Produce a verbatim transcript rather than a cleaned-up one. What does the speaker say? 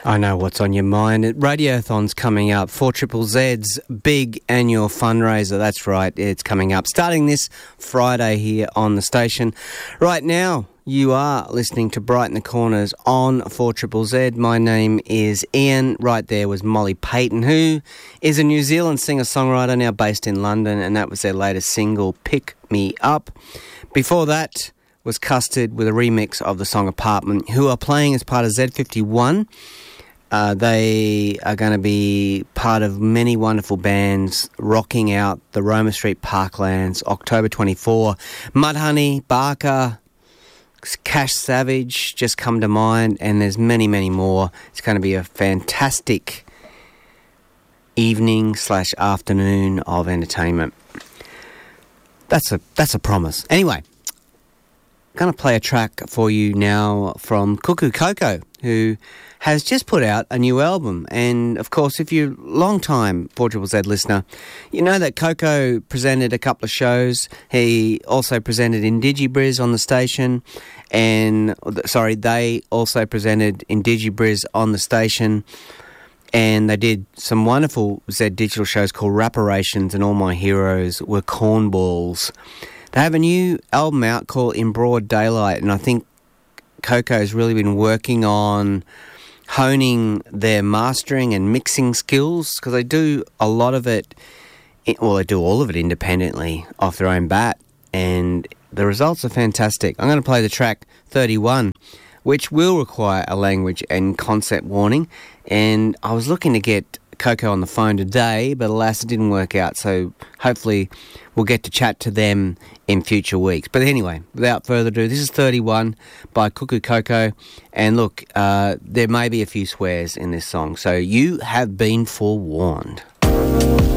I know what's on your mind. Radiothon's coming up. four Triple Z's big annual fundraiser. That's right, it's coming up. Starting this Friday here on the station. Right now, you are listening to Brighten the Corners on four Triple Z. My name is Ian. Right there was Molly Payton, who is a New Zealand singer-songwriter now based in London, and that was their latest single, Pick Me Up. Before that was Custard with a remix of the song Apartment, who are playing as part of Z fifty-one. Uh, they are going to be part of many wonderful bands rocking out the Roma Street Parklands, October twenty-fourth. Mudhoney, Barker, Cash Savage just come to mind, and there's many, many more. It's going to be a fantastic evening slash afternoon of entertainment. That's a that's a promise. Anyway, I'm going to play a track for you now from Cuckoo Coco, who has just put out a new album. And, of course, if you're a long-time four Triple Z listener, you know that Coco presented a couple of shows. He also presented Indigibriz on the station. And, sorry, they also presented Indigibriz on the station. And they did some wonderful Z digital shows called Rapparations, and All My Heroes Were Cornballs. They have a new album out called In Broad Daylight, and I think Coco's really been working on honing their mastering and mixing skills, because they do a lot of it, well, they do all of it independently off their own bat, and the results are fantastic. I'm going to play the track thirty-one, which will require a language and concept warning, and I was looking to get Coco on the phone today, but alas, it didn't work out, so hopefully we'll get to chat to them in future weeks. But anyway, without further ado, this is thirty-one by Cuckoo Coco, and look, uh, there may be a few swears in this song, so you have been forewarned.